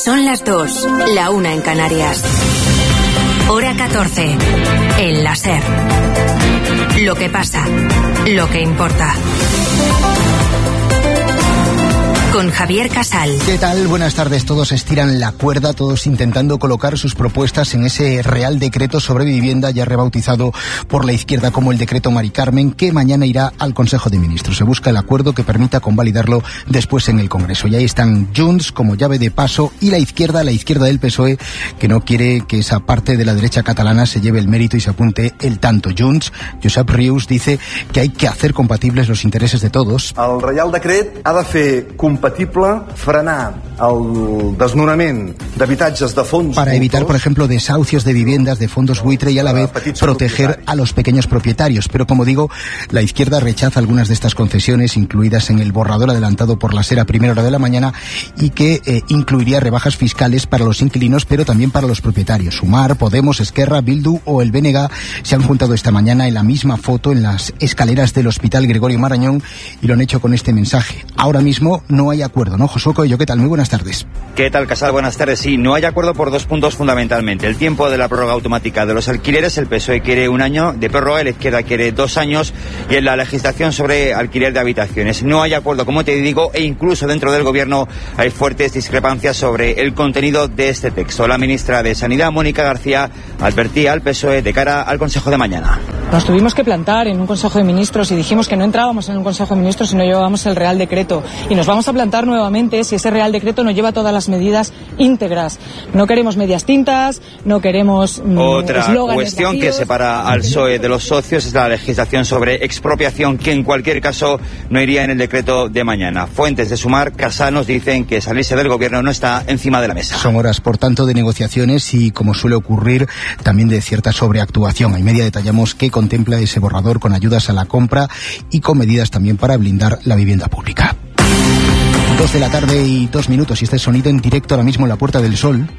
Son las 2, la 1 en Canarias. Hora 14, en la SER. Lo que pasa, lo que importa. Con Javier Casal. ¿Qué tal? Buenas tardes. Todos estiran la cuerda, todos intentando colocar sus propuestas en ese Real Decreto sobre vivienda, ya rebautizado por la izquierda como el Decreto Mari Carmen, que mañana irá al Consejo de Ministros. Se busca el acuerdo que permita convalidarlo después en el Congreso. Y ahí están Junts como llave de paso y la izquierda del PSOE, que no quiere que esa parte de la derecha catalana se lleve el mérito y se apunte el tanto. Junts, Josep Rius, dice que hay que hacer compatibles los intereses de todos. El Real Decret ha de fer compatible frenar el desnonament d'habitatges de fons para evitar, por ejemplo, desahucios de viviendas de fondos buitre y a la vez proteger a los pequeños propietarios. Pero como digo, la izquierda rechaza algunas de estas concesiones incluidas en el borrador adelantado por la SER a primera hora de la mañana y que incluiría rebajas fiscales para los inquilinos, pero también para los propietarios. Sumar, Podemos, Esquerra, Bildu o el BNG se han juntado esta mañana en la misma foto en las escaleras del Hospital Gregorio Marañón y lo han hecho con este mensaje. Ahora mismo no hay acuerdo, ¿no? Josué Coello, ¿qué tal? Muy buenas tardes. ¿Qué tal, Casal? Buenas tardes. Sí, no hay acuerdo por dos puntos fundamentalmente. El tiempo de la prórroga automática de los alquileres, el PSOE quiere 1 año de prórroga, la izquierda quiere 2 años, y en la legislación sobre alquiler de habitaciones. No hay acuerdo, como te digo, e incluso dentro del gobierno hay fuertes discrepancias sobre el contenido de este texto. La ministra de Sanidad, Mónica García, advertía al PSOE de cara al Consejo de mañana. Nos tuvimos que plantar en un Consejo de Ministros y dijimos que no entrábamos en un Consejo de Ministros si no llevábamos el Real Decreto. Y nos vamos a plantar nuevamente si ese Real Decreto no lleva todas las medidas íntegras. No queremos medias tintas, no queremos Otra cuestión vacíos. Que separa al PSOE de los socios es la legislación sobre expropiación, que en cualquier caso no iría en el decreto de mañana. Fuentes de Sumar, Casal, nos dicen que salirse del gobierno no está encima de la mesa. Son horas, por tanto, de negociaciones y, como suele ocurrir, también de cierta sobreactuación. En media detallamos qué contempla ese borrador con ayudas a la compra y con medidas también para blindar la vivienda pública. 2 de la tarde y 2 minutos y este sonido en directo ahora mismo en la Puerta del Sol.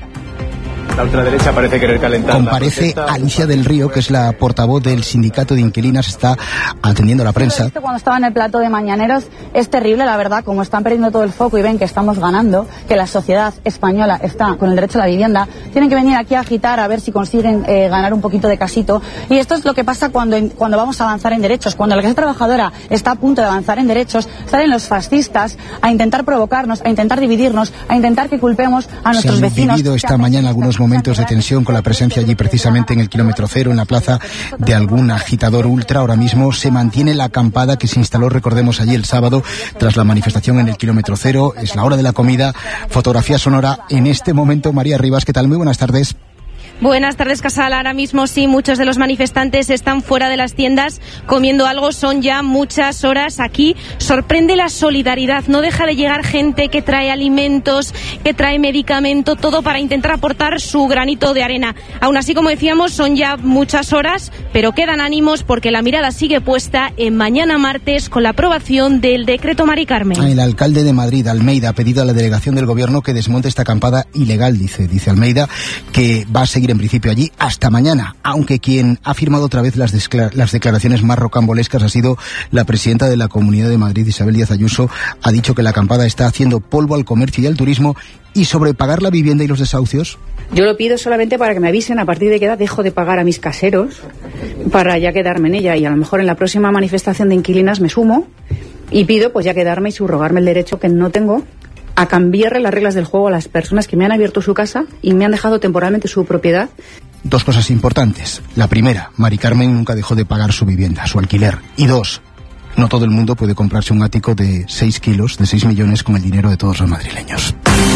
La ultraderecha parece querer calentar. Comparece Alicia del Río, que es la portavoz del sindicato de inquilinas, está atendiendo a la prensa. Cuando estaba en el plató de Mañaneros es terrible, la verdad, como están perdiendo todo el foco y ven que estamos ganando, que la sociedad española está con el derecho a la vivienda, tienen que venir aquí a agitar a ver si consiguen ganar un poquito de casito. Y esto es lo que pasa cuando vamos a avanzar en derechos. Cuando la clase trabajadora está a punto de avanzar en derechos, salen los fascistas a intentar provocarnos, a intentar dividirnos, a intentar que culpemos a nuestros vecinos. Se han vivido esta mañana algunos momentos de tensión con la presencia allí precisamente en el kilómetro cero, en la plaza, de algún agitador ultra. Ahora mismo se mantiene la acampada que se instaló, recordemos, allí el sábado tras la manifestación en el kilómetro cero. Es la hora de la comida. Fotografía sonora en este momento. María Rivas, ¿qué tal? Muy buenas tardes. Buenas tardes, Casal. Ahora mismo sí, muchos de los manifestantes están fuera de las tiendas comiendo algo. Son ya muchas horas aquí. Sorprende la solidaridad. No deja de llegar gente que trae alimentos, que trae medicamento, todo para intentar aportar su granito de arena. Aún así, como decíamos, son ya muchas horas, pero quedan ánimos porque la mirada sigue puesta en mañana martes con la aprobación del decreto Mari Carmen. El alcalde de Madrid, Almeida, ha pedido a la delegación del gobierno que desmonte esta acampada ilegal, dice Almeida, que va a seguir en principio allí hasta mañana, aunque quien ha firmado otra vez las declaraciones más rocambolescas ha sido la presidenta de la Comunidad de Madrid, Isabel Díaz Ayuso. Ha dicho que la acampada está haciendo polvo al comercio y al turismo. ¿Y sobre pagar la vivienda y los desahucios? Yo lo pido solamente para que me avisen a partir de qué edad dejo de pagar a mis caseros para ya quedarme en ella, y a lo mejor en la próxima manifestación de inquilinas me sumo y pido pues ya quedarme y subrogarme el derecho que no tengo a cambiarle las reglas del juego a las personas que me han abierto su casa y me han dejado temporalmente su propiedad. 2 cosas importantes. La primera, Mari Carmen nunca dejó de pagar su vivienda, su alquiler. Y 2, no todo el mundo puede comprarse un ático de 6 kilos, de 6 millones con el dinero de todos los madrileños.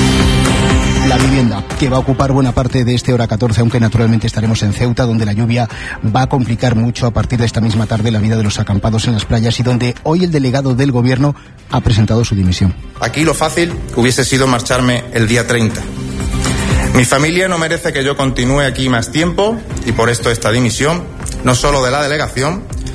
La vivienda, que va a ocupar buena parte de este hora 14, aunque naturalmente estaremos en Ceuta, donde la lluvia va a complicar mucho a partir de esta misma tarde la vida de los acampados en las playas y donde hoy el delegado del gobierno ha presentado su dimisión. Aquí lo fácil hubiese sido marcharme el día 30. Mi familia no merece que yo continúe aquí más tiempo y por esto esta dimisión, no solo de la delegación,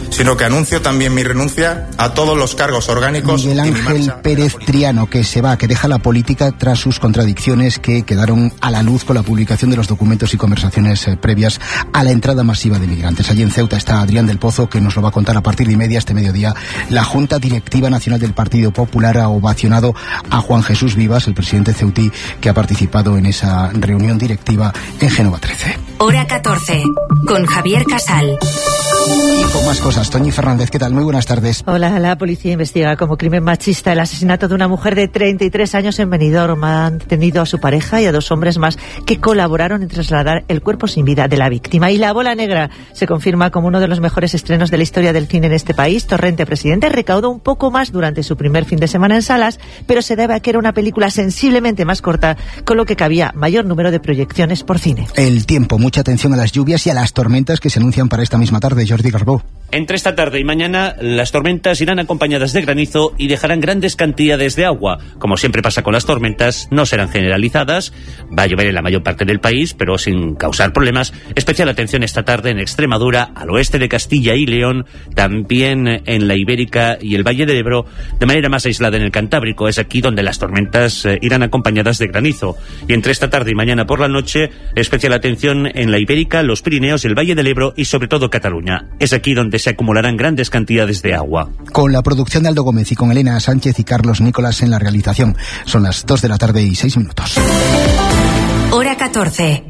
sino que anuncio también mi renuncia a todos los cargos orgánicos. Miguel Ángel Pérez Triano, que se va, que deja la política tras sus contradicciones que quedaron a la luz con la publicación de los documentos y conversaciones previas a la entrada masiva de migrantes. Allí en Ceuta está Adrián del Pozo, que nos lo va a contar a partir de media este mediodía. La Junta Directiva Nacional del Partido Popular ha ovacionado a Juan Jesús Vivas, el presidente ceutí, que ha participado en esa reunión directiva en Génova 13. Hora 14, con Javier Casal. Y con más cosas, Toñi Fernández, ¿qué tal? Muy buenas tardes. Hola, la policía investiga como crimen machista el asesinato de una mujer de 33 años en Benidorm. Han detenido a su pareja y a 2 hombres más que colaboraron en trasladar el cuerpo sin vida de la víctima. Y La Bola Negra se confirma como uno de los mejores estrenos de la historia del cine en este país. Torrente Presidente recaudó un poco más durante su primer fin de semana en salas, pero se debe a que era una película sensiblemente más corta, con lo que cabía mayor número de proyecciones por cine. El tiempo, mucha atención a las lluvias y a las tormentas que se anuncian para esta misma tarde. Jordi Garbó. Entre esta tarde y mañana, las tormentas irán acompañadas de granizo y dejarán grandes cantidades de agua. Como siempre pasa con las tormentas, no serán generalizadas. Va a llover en la mayor parte del país, pero sin causar problemas. Especial atención esta tarde en Extremadura, al oeste de Castilla y León, también en la Ibérica y el Valle del Ebro, de manera más aislada en el Cantábrico. Es aquí donde las tormentas irán acompañadas de granizo. Y entre esta tarde y mañana por la noche, especial atención en la Ibérica, los Pirineos, el Valle del Ebro y sobre todo Cataluña. Es aquí donde se acumularán grandes cantidades de agua. Con la producción de Aldo Gómez y con Elena Sánchez y Carlos Nicolás en la realización. Son las 2 de la tarde y 6 minutos. Hora 14.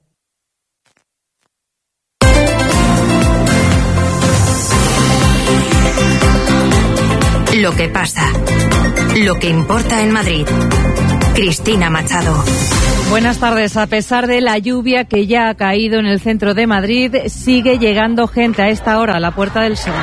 Lo que pasa. Lo que importa en Madrid. Cristina Machado. Buenas tardes. A pesar de la lluvia que ya ha caído en el centro de Madrid, sigue llegando gente a esta hora a la Puerta del Sol.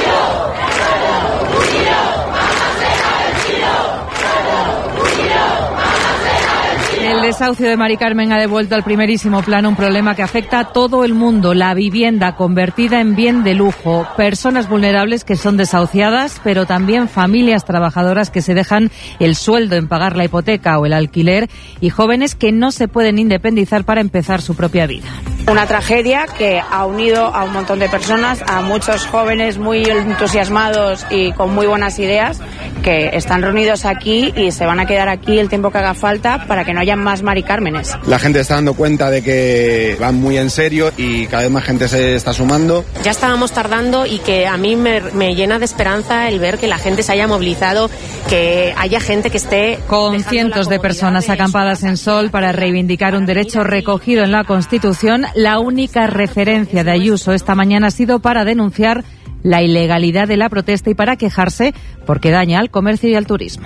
El desahucio de Mari Carmen ha devuelto al primerísimo plano un problema que afecta a todo el mundo, la vivienda convertida en bien de lujo, personas vulnerables que son desahuciadas, pero también familias trabajadoras que se dejan el sueldo en pagar la hipoteca o el alquiler y jóvenes que no se pueden independizar para empezar su propia vida. Una tragedia que ha unido a un montón de personas, a muchos jóvenes muy entusiasmados y con muy buenas ideas que están reunidos aquí y se van a quedar aquí el tiempo que haga falta para que no haya más Mari Cármenes. La gente está dando cuenta de que van muy en serio y cada vez más gente se está sumando. Ya estábamos tardando y que a mí me llena de esperanza el ver que la gente se haya movilizado, que haya gente que esté... Con cientos de personas acampadas en Sol para reivindicar un derecho recogido en la Constitución, la única referencia de Ayuso esta mañana ha sido para denunciar la ilegalidad de la protesta y para quejarse porque daña al comercio y al turismo.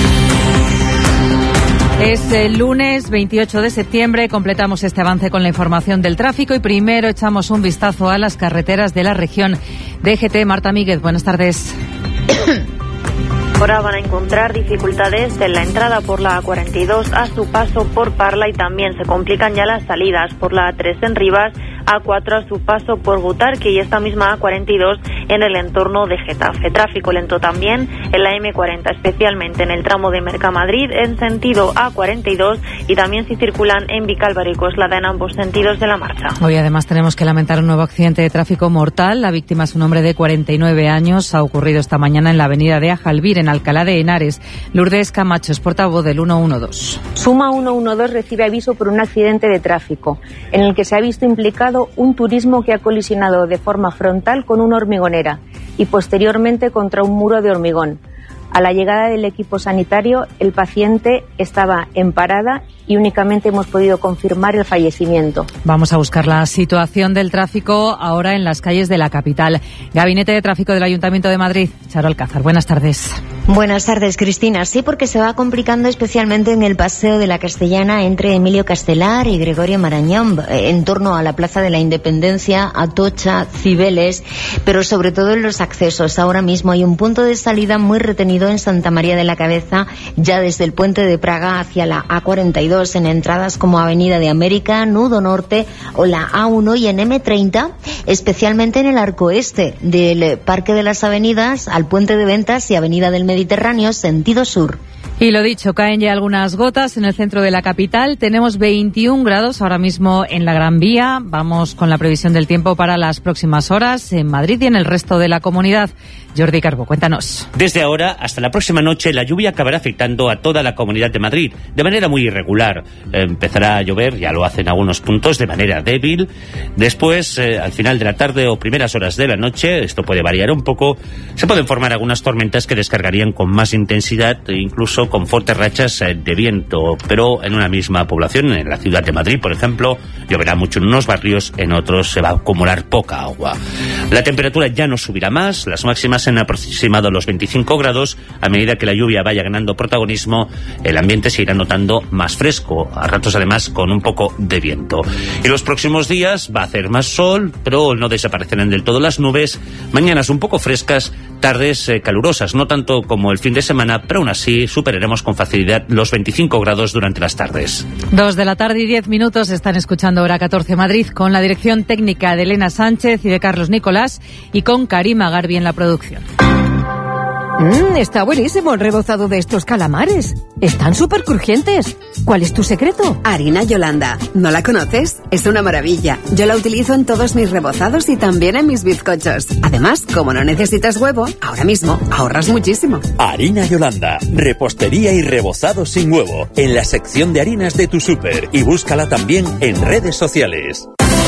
Es el lunes 28 de septiembre, completamos este avance con la información del tráfico y primero echamos un vistazo a las carreteras de la región. DGT, Marta Míguez, buenas tardes. Ahora van a encontrar dificultades en la entrada por la A42 a su paso por Parla y también se complican ya las salidas por la A3 en Rivas, A4 a su paso por Butarque y esta misma A42 en el entorno de Getafe. Tráfico lento también en la M40, especialmente en el tramo de Mercamadrid en sentido A42 y también si circulan en Vicálvaro y Coslada en ambos sentidos de la marcha. Hoy además tenemos que lamentar un nuevo accidente de tráfico mortal. La víctima es un hombre de 49 años. Ha ocurrido esta mañana en la avenida de Ajalbir, en Alcalá de Henares. Lourdes Camacho es portavoz del 112. Suma 112 recibe aviso por un accidente de tráfico en el que se ha visto implicado un turismo que ha colisionado de forma frontal con una hormigonera y posteriormente contra un muro de hormigón. A la llegada del equipo sanitario, el paciente estaba en parada y únicamente hemos podido confirmar el fallecimiento. Vamos a buscar la situación del tráfico ahora en las calles de la capital. Gabinete de Tráfico del Ayuntamiento de Madrid. Charo Alcázar, buenas tardes. Buenas tardes, Cristina. Sí, porque se va complicando especialmente en el Paseo de la Castellana entre Emilio Castelar y Gregorio Marañón, en torno a la Plaza de la Independencia, Atocha, Cibeles, pero sobre todo en los accesos. Ahora mismo hay un punto de salida muy retenido en Santa María de la Cabeza, ya desde el puente de Praga hacia la A42, en entradas como Avenida de América, Nudo Norte o la A1 y en M30, especialmente en el arco este del Parque de las Avenidas al Puente de Ventas y Avenida del Mediterráneo, sentido sur. Y lo dicho, caen ya algunas gotas en el centro de la capital. Tenemos 21 grados ahora mismo en la Gran Vía. Vamos con la previsión del tiempo para las próximas horas en Madrid y en el resto de la comunidad. Jordi Carbó, cuéntanos. Desde ahora hasta la próxima noche la lluvia acabará afectando a toda la Comunidad de Madrid de manera muy irregular. Empezará a llover, ya lo hacen algunos puntos, de manera débil. Después, al final de la tarde o primeras horas de la noche, esto puede variar un poco, se pueden formar algunas tormentas que descargarían con más intensidad e incluso con fuertes rachas de viento, pero en una misma población, en la ciudad de Madrid, por ejemplo, lloverá mucho en unos barrios, en otros se va a acumular poca agua. La temperatura ya no subirá más, las máximas se han aproximado los 25 grados. A medida que la lluvia vaya ganando protagonismo, el ambiente se irá notando más fresco, a ratos además con un poco de viento. Y los próximos días va a hacer más sol, pero no desaparecerán del todo las nubes. Mañanas un poco frescas, tardes calurosas, no tanto como el fin de semana, pero aún así superaremos con facilidad los 25 grados durante las tardes. 2 de la tarde y 10 minutos, están escuchando Hora 14 Madrid, con la dirección técnica de Elena Sánchez y de Carlos Nicolás, y con Karima Garbi en la producción. Está buenísimo el rebozado de estos calamares. Están súper crujientes. ¿Cuál es tu secreto? Harina Yolanda. ¿No la conoces? Es una maravilla. Yo la utilizo en todos mis rebozados y también en mis bizcochos. Además, como no necesitas huevo, ahora mismo ahorras muchísimo. Harina Yolanda. Repostería y rebozado sin huevo. En la sección de harinas de tu súper. Y búscala también en redes sociales.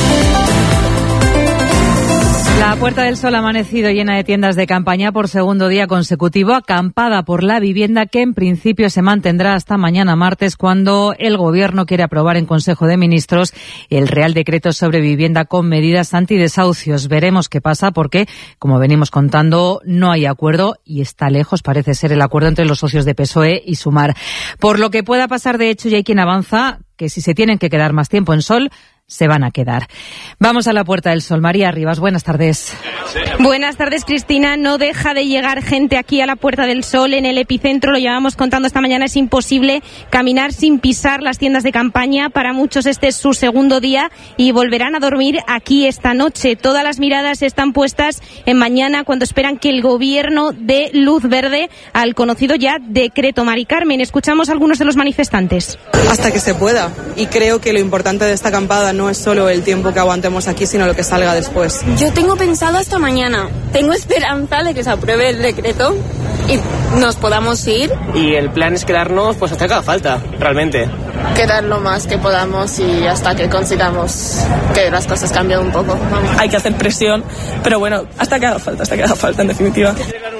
La Puerta del Sol ha amanecido llena de tiendas de campaña por segundo día consecutivo, acampada por la vivienda, que en principio se mantendrá hasta mañana martes, cuando el Gobierno quiere aprobar en Consejo de Ministros el Real Decreto sobre vivienda con medidas antidesahucios. Veremos qué pasa, porque, como venimos contando, no hay acuerdo y está lejos, parece ser, el acuerdo entre los socios de PSOE y Sumar. Por lo que pueda pasar, de hecho, ya hay quien avanza que si se tienen que quedar más tiempo en sol, se van a quedar. Vamos a la Puerta del Sol. María Rivas, buenas tardes. Buenas tardes, Cristina. No deja de llegar gente aquí a la Puerta del Sol. En el epicentro, lo llevamos contando esta mañana, es imposible caminar sin pisar las tiendas de campaña. Para muchos este es su segundo día y volverán a dormir aquí esta noche. Todas las miradas están puestas en mañana, cuando esperan que el Gobierno dé luz verde al conocido ya Decreto. Mari Carmen, escuchamos a algunos de los manifestantes. Hasta que se pueda. Y creo que lo importante de esta acampada no es solo el tiempo que aguantemos aquí, sino lo que salga después. Yo tengo pensado hasta mañana. Tengo esperanza de que se apruebe el decreto y nos podamos ir. Y el plan es quedarnos pues hasta que haga falta, realmente. Quedar lo más que podamos y hasta que consigamos que las cosas cambien un poco. Vamos. Hay que hacer presión, pero bueno, hasta que haga falta en definitiva.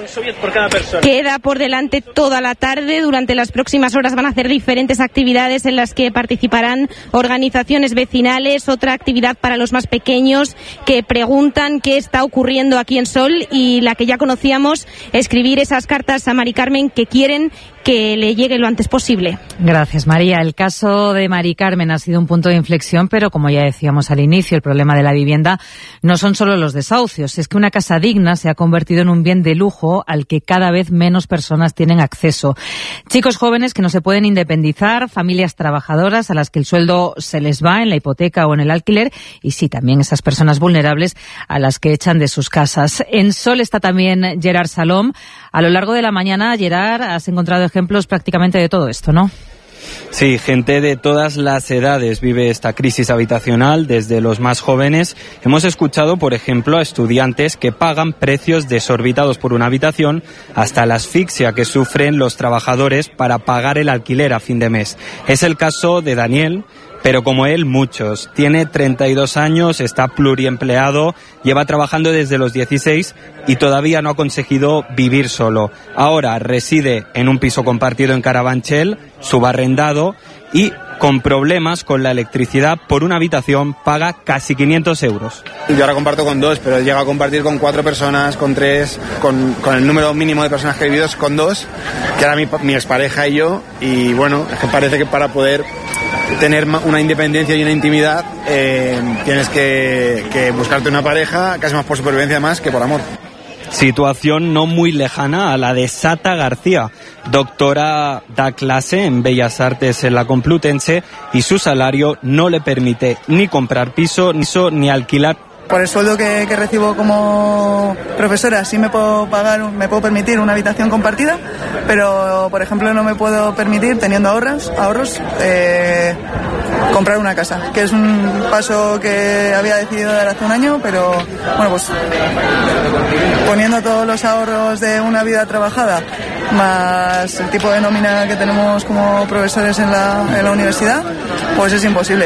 Queda por delante toda la tarde. Durante las próximas horas van a hacer diferentes actividades en las que participarán organizaciones vecinales, otra actividad para los más pequeños que preguntan qué está ocurriendo aquí en Sol, y la que ya conocíamos, escribir esas cartas a Mari Carmen que quieren que le llegue lo antes posible. Gracias, María. El caso de Mari Carmen ha sido un punto de inflexión, pero como ya decíamos al inicio, el problema de la vivienda no son solo los desahucios. Es que una casa digna se ha convertido en un bien de lujo al que cada vez menos personas tienen acceso. Chicos jóvenes que no se pueden independizar, familias trabajadoras a las que el sueldo se les va en la hipoteca o en el alquiler, y sí, también esas personas vulnerables a las que echan de sus casas. En Sol está también Gerard Salom. A lo largo de la mañana, Gerard, has encontrado ejemplos prácticamente de todo esto, ¿no? Sí, gente de todas las edades vive esta crisis habitacional, desde los más jóvenes. Hemos escuchado, por ejemplo, a estudiantes que pagan precios desorbitados por una habitación, hasta la asfixia que sufren los trabajadores para pagar el alquiler a fin de mes. Es el caso de Daniel, pero como él, muchos. Tiene 32 años, está pluriempleado, lleva trabajando desde los 16 y todavía no ha conseguido vivir solo. Ahora reside en un piso compartido en Carabanchel, subarrendado, y con problemas con la electricidad. Por una habitación paga casi 500 euros. Yo ahora comparto con 2, pero llego a compartir con 4 personas, con 3, con el número mínimo de personas que he vivido es con 2, que era mi expareja y yo, y bueno, es que parece que para poder tener una independencia y una intimidad tienes que buscarte una pareja, casi más por supervivencia más que por amor. Situación no muy lejana a la de Sata García, doctora, da clase en Bellas Artes en la Complutense, y su salario no le permite ni comprar piso ni alquilar Por el sueldo que recibo como profesora sí me puedo permitir una habitación compartida, pero por ejemplo no me puedo permitir, teniendo ahorros, comprar una casa, que es un paso que había decidido dar hace un año, pero bueno, pues poniendo todos los ahorros de una vida trabajada más el tipo de nómina que tenemos como profesores en la universidad, pues es imposible.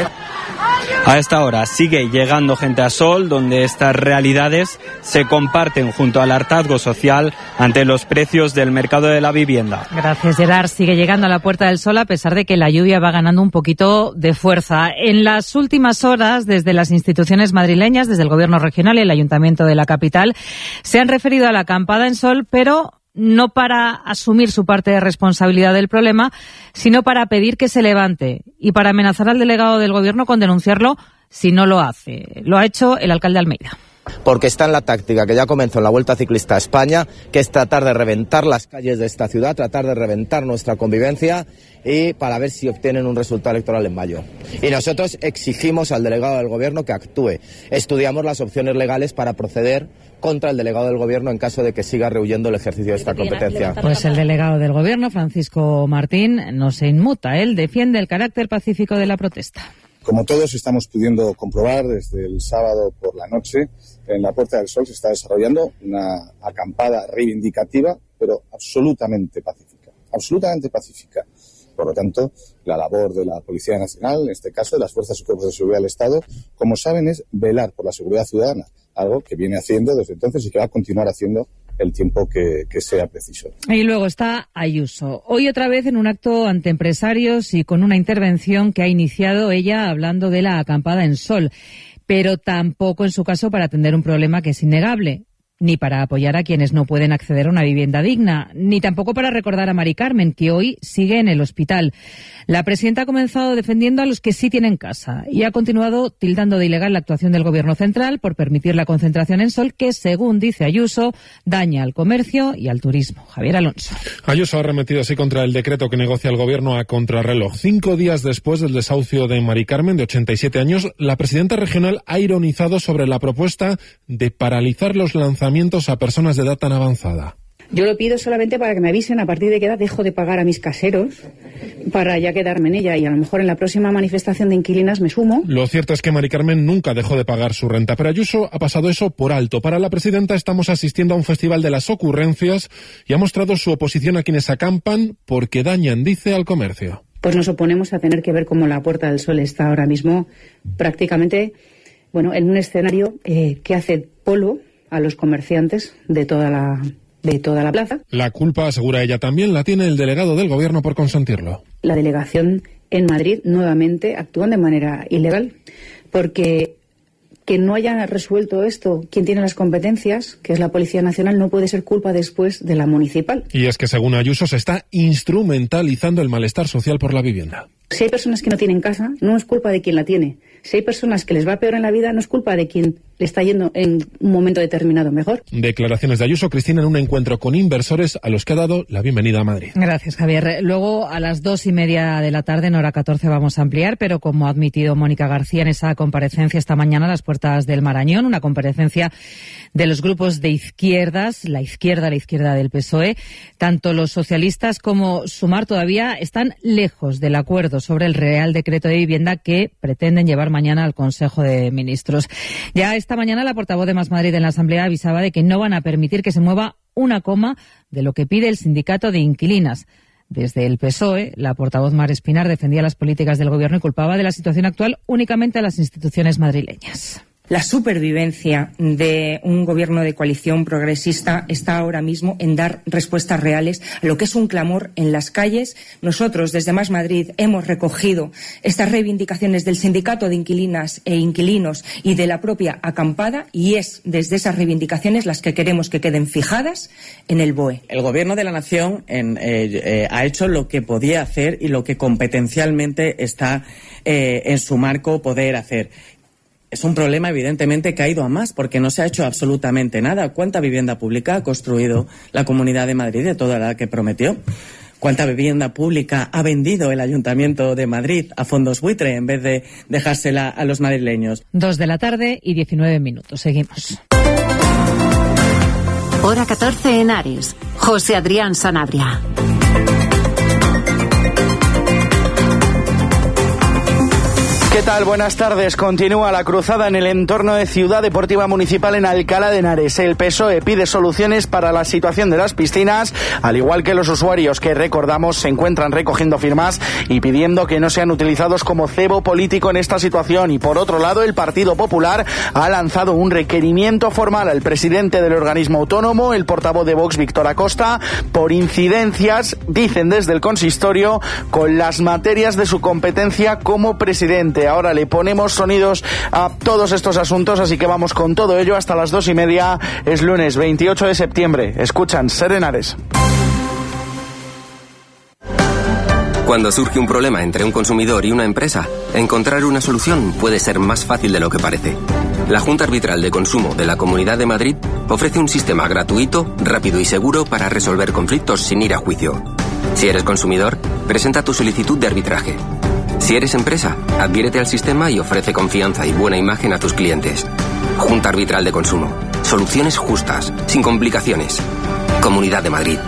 A esta hora sigue llegando gente a Sol, donde estas realidades se comparten junto al hartazgo social ante los precios del mercado de la vivienda. Gracias, Gerard. Sigue llegando a la Puerta del Sol a pesar de que la lluvia va ganando un poquito de fuerza. En las últimas horas, desde las instituciones madrileñas, desde el Gobierno regional y el Ayuntamiento de la capital, se han referido a la acampada en Sol, pero no para asumir su parte de responsabilidad del problema, sino para pedir que se levante y para amenazar al delegado del Gobierno con denunciarlo si no lo hace. Lo ha hecho el alcalde de Almeida. Porque está en la táctica que ya comenzó en la Vuelta Ciclista a España, que es tratar de reventar las calles de esta ciudad, tratar de reventar nuestra convivencia y para ver si obtienen un resultado electoral en mayo. Y nosotros exigimos al delegado del Gobierno que actúe. Estudiamos las opciones legales para proceder contra el delegado del Gobierno en caso de que siga rehuyendo el ejercicio de esta competencia. Pues el delegado del Gobierno, Francisco Martín, no se inmuta. Él defiende el carácter pacífico de la protesta. Como todos estamos pudiendo comprobar desde el sábado por la noche, en la Puerta del Sol se está desarrollando una acampada reivindicativa, pero absolutamente pacífica. Absolutamente pacífica. Por lo tanto, la labor de la Policía Nacional, en este caso de las Fuerzas y Cuerpos de Seguridad del Estado, como saben, es velar por la seguridad ciudadana, algo que viene haciendo desde entonces y que va a continuar haciendo el tiempo que sea preciso. Y luego está Ayuso. Hoy otra vez en un acto ante empresarios y con una intervención que ha iniciado ella hablando de la acampada en Sol, pero tampoco en su caso para atender un problema que es innegable, ni para apoyar a quienes no pueden acceder a una vivienda digna, ni tampoco para recordar a Mari Carmen, que hoy sigue en el hospital. La presidenta ha comenzado defendiendo a los que sí tienen casa y ha continuado tildando de ilegal la actuación del Gobierno central por permitir la concentración en Sol, que, según dice Ayuso, daña al comercio y al turismo. Javier Alonso. Ayuso ha arremetido así contra el decreto que negocia el Gobierno a contrarreloj. 5 días después del desahucio de Mari Carmen, de 87 años, la presidenta regional ha ironizado sobre la propuesta de paralizar los lanzamientos a personas de edad tan avanzada. Yo lo pido solamente para que me avisen a partir de qué edad dejo de pagar a mis caseros para ya quedarme en ella y a lo mejor en la próxima manifestación de inquilinas me sumo. Lo cierto es que Mari Carmen nunca dejó de pagar su renta, pero Ayuso ha pasado eso por alto. Para la presidenta estamos asistiendo a un festival de las ocurrencias y ha mostrado su oposición a quienes acampan porque dañan, dice, al comercio. Pues nos oponemos a tener que ver cómo la Puerta del Sol está ahora mismo prácticamente, en un escenario que hace polo a los comerciantes de toda la plaza. La culpa, asegura ella también, la tiene el delegado del Gobierno por consentirlo. La delegación en Madrid nuevamente actúan de manera ilegal porque que no haya resuelto esto quien tiene las competencias, que es la Policía Nacional, no puede ser culpa después de la municipal. Y es que, según Ayuso, se está instrumentalizando el malestar social por la vivienda. Si hay personas que no tienen casa, no es culpa de quien la tiene. Si hay personas que les va peor en la vida, no es culpa de quien le está yendo en un momento determinado mejor. Declaraciones de Ayuso, Cristina, en un encuentro con inversores a los que ha dado la bienvenida a Madrid. Gracias, Javier. Luego, a las 2:30 de la tarde, en hora 14, vamos a ampliar, pero como ha admitido Mónica García en esa comparecencia esta mañana a las puertas del Marañón, una comparecencia de los grupos de izquierdas, la izquierda del PSOE, tanto los socialistas como Sumar todavía están lejos del acuerdo sobre el Real Decreto de Vivienda que pretenden llevar mañana al Consejo de Ministros. Ya esta mañana la portavoz de Más Madrid en la Asamblea avisaba de que no van a permitir que se mueva una coma de lo que pide el sindicato de inquilinas. Desde el PSOE, la portavoz Mar Espinar defendía las políticas del Gobierno y culpaba de la situación actual únicamente a las instituciones madrileñas. La supervivencia de un gobierno de coalición progresista está ahora mismo en dar respuestas reales a lo que es un clamor en las calles. Nosotros, desde Más Madrid, hemos recogido estas reivindicaciones del sindicato de inquilinas e inquilinos y de la propia acampada, y es desde esas reivindicaciones las que queremos que queden fijadas en el BOE. El Gobierno de la Nación ha hecho lo que podía hacer y lo que competencialmente está en su marco poder hacer. Es un problema, evidentemente, que ha ido a más, porque no se ha hecho absolutamente nada. ¿Cuánta vivienda pública ha construido la Comunidad de Madrid de toda la que prometió? ¿Cuánta vivienda pública ha vendido el Ayuntamiento de Madrid a fondos buitre en vez de dejársela a los madrileños? 2:19 Seguimos. Hora 14 en Ares. José Adrián Sanabria. ¿Qué tal? Buenas tardes. Continúa la cruzada en el entorno de Ciudad Deportiva Municipal en Alcalá de Henares. El PSOE pide soluciones para la situación de las piscinas, al igual que los usuarios que, recordamos, se encuentran recogiendo firmas y pidiendo que no sean utilizados como cebo político en esta situación. Y por otro lado, el Partido Popular ha lanzado un requerimiento formal al presidente del organismo autónomo, el portavoz de Vox, Víctor Acosta, por incidencias, dicen desde el consistorio, con las materias de su competencia como presidente. Ahora le ponemos sonidos a todos estos asuntos, así que vamos con todo ello hasta las 2:30. Es lunes 28 de septiembre. Escuchan Ser Henares. Cuando surge un problema entre un consumidor y una empresa, encontrar una solución puede ser más fácil de lo que parece. La Junta Arbitral de Consumo de la Comunidad de Madrid ofrece un sistema gratuito, rápido y seguro para resolver conflictos sin ir a juicio. Si eres consumidor, presenta tu solicitud de arbitraje. Si eres empresa, adhiérete al sistema y ofrece confianza y buena imagen a tus clientes. Junta Arbitral de Consumo. Soluciones justas, sin complicaciones. Comunidad de Madrid.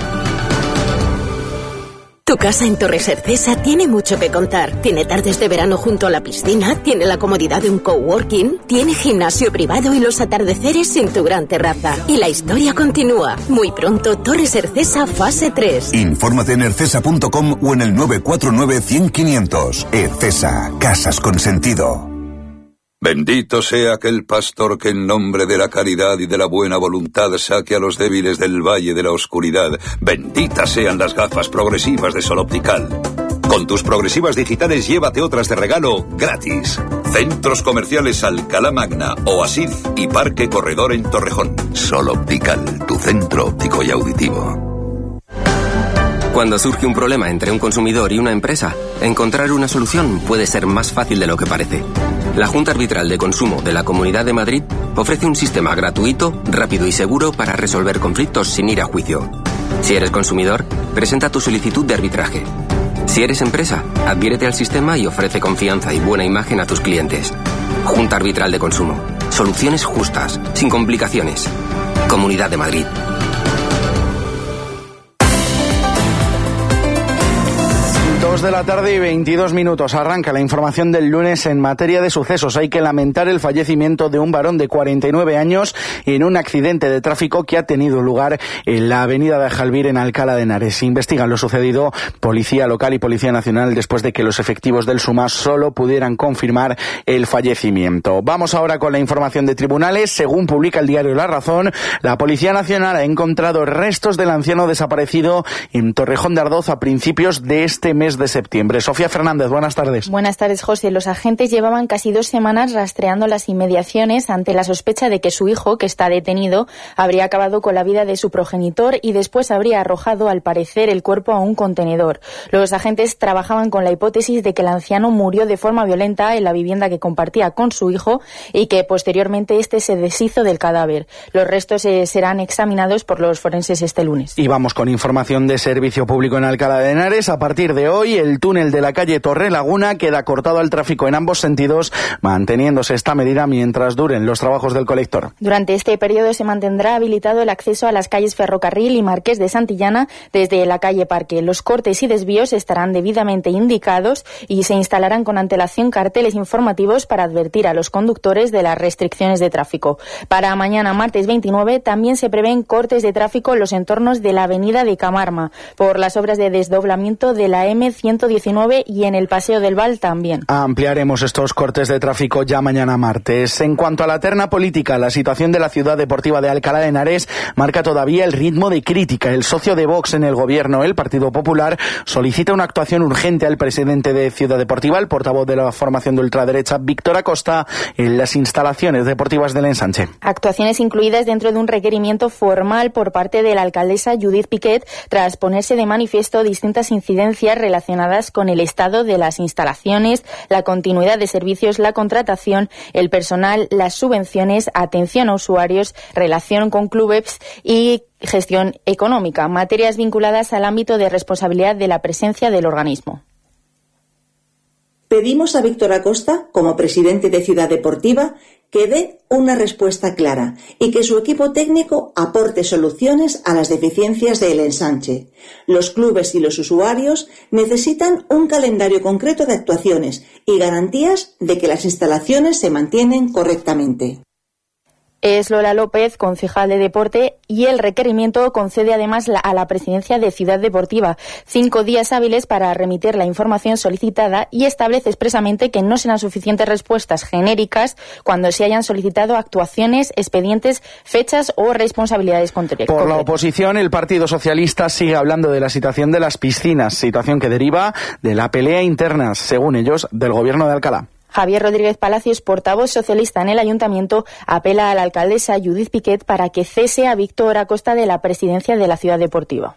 Tu casa en Torres Cercesa tiene mucho que contar. Tiene tardes de verano junto a la piscina, tiene la comodidad de un coworking, tiene gimnasio privado y los atardeceres en tu gran terraza. Y la historia continúa. Muy pronto, Torres Cercesa fase 3. Infórmate en ercesa.com o en el 949 100 500. Ercesa, casas con sentido. Bendito sea aquel pastor que en nombre de la caridad y de la buena voluntad saque a los débiles del valle de la oscuridad. Benditas sean las gafas progresivas de Sol Optical. Con tus progresivas digitales llévate otras de regalo gratis. Centros comerciales Alcalá Magna, Oasis y Parque Corredor en Torrejón. Sol Optical, tu centro óptico y auditivo. Cuando surge un problema entre un consumidor y una empresa, encontrar una solución puede ser más fácil de lo que parece. La Junta Arbitral de Consumo de la Comunidad de Madrid ofrece un sistema gratuito, rápido y seguro para resolver conflictos sin ir a juicio. Si eres consumidor, presenta tu solicitud de arbitraje. Si eres empresa, adhiérete al sistema y ofrece confianza y buena imagen a tus clientes. Junta Arbitral de Consumo. Soluciones justas, sin complicaciones. Comunidad de Madrid. 2:22 Arranca la información del lunes en materia de sucesos. Hay que lamentar el fallecimiento de un varón de 49 años en un accidente de tráfico que ha tenido lugar en la avenida de Ajalbir en Alcalá de Henares. Investigan lo sucedido Policía Local y Policía Nacional después de que los efectivos del SUMA solo pudieran confirmar el fallecimiento. Vamos ahora con la información de tribunales. Según publica el diario La Razón, la Policía Nacional ha encontrado restos del anciano desaparecido en Torrejón de Ardoz a principios de este mes de septiembre. Sofía Fernández, buenas tardes. Buenas tardes, José. Los agentes llevaban casi 2 semanas rastreando las inmediaciones ante la sospecha de que su hijo, que está detenido, habría acabado con la vida de su progenitor y después habría arrojado, al parecer, el cuerpo a un contenedor. Los agentes trabajaban con la hipótesis de que el anciano murió de forma violenta en la vivienda que compartía con su hijo y que posteriormente este se deshizo del cadáver. Los restos serán examinados por los forenses este lunes. Y vamos con información de servicio público en Alcalá de Henares. A partir de hoy, el túnel de la calle Torrelaguna queda cortado al tráfico en ambos sentidos, manteniéndose esta medida mientras duren los trabajos del colector. Durante este periodo se mantendrá habilitado el acceso a las calles Ferrocarril y Marqués de Santillana desde la calle Parque. Los cortes y desvíos estarán debidamente indicados y se instalarán con antelación carteles informativos para advertir a los conductores de las restricciones de tráfico. Para mañana, martes 29, también se prevén cortes de tráfico en los entornos de la avenida de Camarma por las obras de desdoblamiento de la M119 y en el Paseo del Val también. Ampliaremos estos cortes de tráfico ya mañana martes. En cuanto a la terna política, la situación de la Ciudad Deportiva de Alcalá de Henares marca todavía el ritmo de crítica. El socio de Vox en el gobierno, el Partido Popular, solicita una actuación urgente al presidente de Ciudad Deportiva, el portavoz de la formación de ultraderecha, Víctor Acosta, en las instalaciones deportivas del Ensanche. Actuaciones incluidas dentro de un requerimiento formal por parte de la alcaldesa Judith Piquet tras ponerse de manifiesto distintas incidencias relacionadas relacionadas con el estado de las instalaciones, la continuidad de servicios, la contratación, el personal, las subvenciones, atención a usuarios, relación con clubes y gestión económica, materias vinculadas al ámbito de responsabilidad de la presencia del organismo. Pedimos a Víctor Acosta, como presidente de Ciudad Deportiva, que dé una respuesta clara y que su equipo técnico aporte soluciones a las deficiencias del ensanche. Los clubes y los usuarios necesitan un calendario concreto de actuaciones y garantías de que las instalaciones se mantienen correctamente. Es Lola López, concejal de Deporte, y el requerimiento concede además a la presidencia de Ciudad Deportiva 5 días hábiles para remitir la información solicitada y establece expresamente que no serán suficientes respuestas genéricas cuando se hayan solicitado actuaciones, expedientes, fechas o responsabilidades concretas. Por la oposición, el Partido Socialista sigue hablando de la situación de las piscinas, situación que deriva de la pelea interna, según ellos, del Gobierno de Alcalá. Javier Rodríguez Palacios, portavoz socialista en el Ayuntamiento, apela a la alcaldesa Judith Piquet para que cese a Víctor Acosta de la presidencia de la Ciudad Deportiva.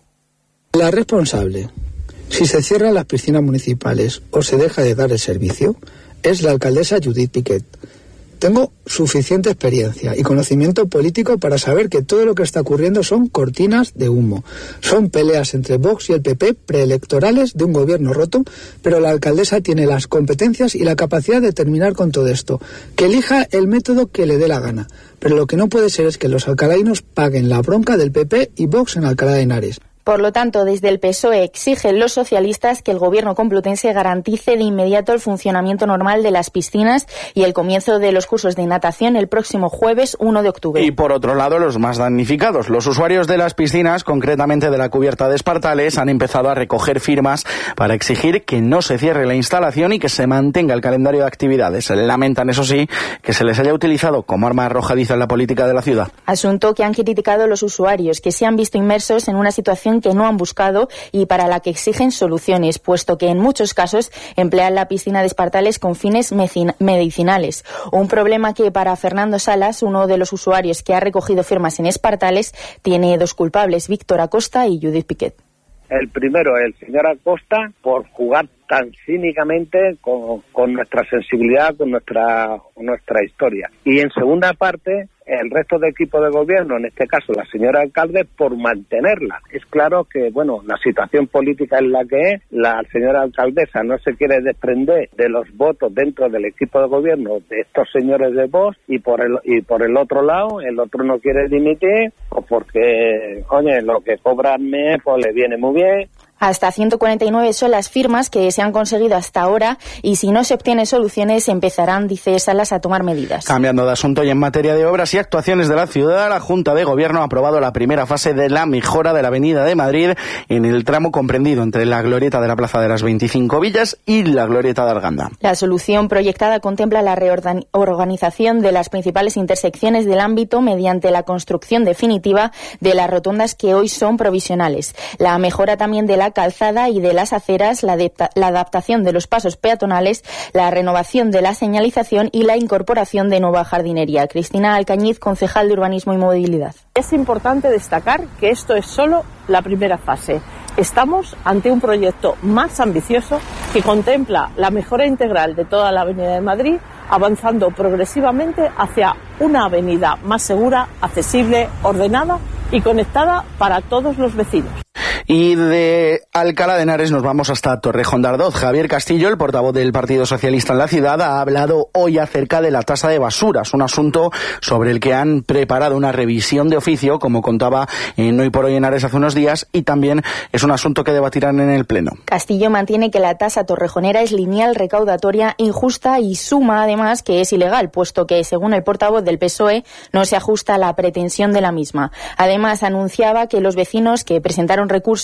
La responsable, si se cierran las piscinas municipales o se deja de dar el servicio, es la alcaldesa Judith Piquet. Tengo suficiente experiencia y conocimiento político para saber que todo lo que está ocurriendo son cortinas de humo. Son peleas entre Vox y el PP preelectorales de un gobierno roto, pero la alcaldesa tiene las competencias y la capacidad de terminar con todo esto. Que elija el método que le dé la gana. Pero lo que no puede ser es que los alcalainos paguen la bronca del PP y Vox en Alcalá de Henares. Por lo tanto, desde el PSOE exigen los socialistas que el gobierno complutense garantice de inmediato el funcionamiento normal de las piscinas y el comienzo de los cursos de natación el próximo jueves 1 de octubre. Y por otro lado, los más damnificados. Los usuarios de las piscinas, concretamente de la cubierta de Espartales, han empezado a recoger firmas para exigir que no se cierre la instalación y que se mantenga el calendario de actividades. Lamentan, eso sí, que se les haya utilizado como arma arrojadiza en la política de la ciudad. Asunto que han criticado los usuarios, que se han visto inmersos en una situación que no han buscado y para la que exigen soluciones, puesto que en muchos casos emplean la piscina de Espartales con fines medicinales. Un problema que para Fernando Salas, uno de los usuarios que ha recogido firmas en Espartales, tiene 2 culpables, Víctor Acosta y Judith Piquet. El primero es el señor Acosta por jugar tan cínicamente con nuestra sensibilidad, con nuestra historia. Y en segunda parte, el resto del equipo de gobierno, en este caso la señora alcalde, por mantenerla. Es claro que, bueno, la situación política es la que es. La señora alcaldesa no se quiere desprender de los votos dentro del equipo de gobierno de estos señores de Vox y por el otro lado, el otro no quiere dimitir, o porque, oye, lo que cobra al mes, pues le viene muy bien. Hasta 149 son las firmas que se han conseguido hasta ahora y si no se obtienen soluciones empezarán, dice Salas, a tomar medidas. Cambiando de asunto y en materia de obras y actuaciones de la ciudad, la Junta de Gobierno ha aprobado la primera fase de la mejora de la Avenida de Madrid en el tramo comprendido entre la glorieta de la Plaza de las 25 Villas y la glorieta de Arganda. La solución proyectada contempla la reorganización de las principales intersecciones del ámbito mediante la construcción definitiva de las rotondas que hoy son provisionales. La mejora también de la calzada y de las aceras, la adaptación de los pasos peatonales, la renovación de la señalización y la incorporación de nueva jardinería. Cristina Alcañiz, concejal de Urbanismo y Movilidad. Es importante destacar que esto es solo la primera fase. Estamos ante un proyecto más ambicioso que contempla la mejora integral de toda la Avenida de Madrid, avanzando progresivamente hacia una avenida más segura, accesible, ordenada y conectada para todos los vecinos. Y de Alcalá de Henares nos vamos hasta Torrejón de Ardoz. Javier Castillo, el portavoz del Partido Socialista en la ciudad, ha hablado hoy acerca de la tasa de basuras, un asunto sobre el que han preparado una revisión de oficio, como contaba en Hoy por Hoy Henares hace unos días, y también es un asunto que debatirán en el Pleno. Castillo mantiene que la tasa torrejonera es lineal, recaudatoria, injusta y suma además que es ilegal, puesto que, según el portavoz del PSOE, no se ajusta a la pretensión de la misma. Además, anunciaba que los vecinos que presentaron recursos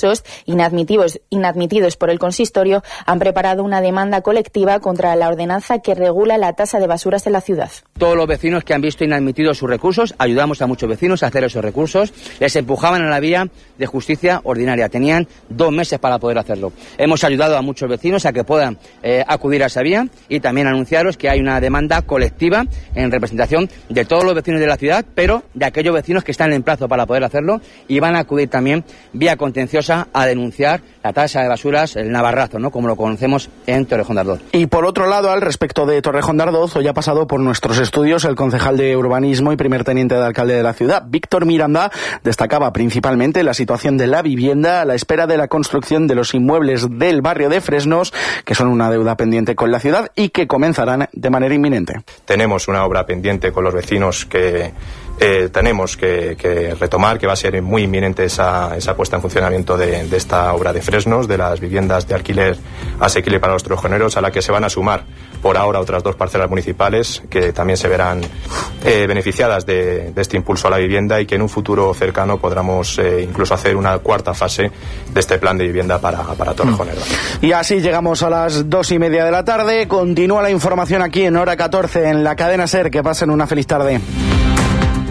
inadmitidos por el consistorio han preparado una demanda colectiva contra la ordenanza que regula la tasa de basuras en la ciudad. Todos los vecinos que han visto inadmitidos sus recursos, ayudamos a muchos vecinos a hacer esos recursos, les empujaban a la vía de justicia ordinaria. Tenían 2 meses para poder hacerlo. Hemos ayudado a muchos vecinos a que puedan acudir a esa vía y también anunciaros que hay una demanda colectiva en representación de todos los vecinos de la ciudad, pero de aquellos vecinos que están en plazo para poder hacerlo y van a acudir también vía contenciosa pasa a denunciar la tasa de basuras, el Navarrazo, ¿no?, como lo conocemos en Torrejón de Ardoz. Y por otro lado, al respecto de Torrejón de Ardoz, hoy ha pasado por nuestros estudios el concejal de urbanismo y primer teniente de alcalde de la ciudad, Víctor Miranda. Destacaba principalmente la situación de la vivienda a la espera de la construcción de los inmuebles del barrio de Fresnos, que son una deuda pendiente con la ciudad y que comenzarán de manera inminente. Tenemos una obra pendiente con los vecinos que tenemos que retomar, que va a ser muy inminente esa puesta en funcionamiento de esta obra de Fresnos, de las viviendas de alquiler asequible para los torrejoneros, a la que se van a sumar por ahora otras 2 parcelas municipales que también se verán beneficiadas de este impulso a la vivienda, y que en un futuro cercano podamos incluso hacer una 4ª fase de este plan de vivienda para Torrejonero. Y así llegamos a las 2:30 de la tarde. Continúa la información aquí en Hora 14 en la cadena SER. Que pasen una feliz tarde.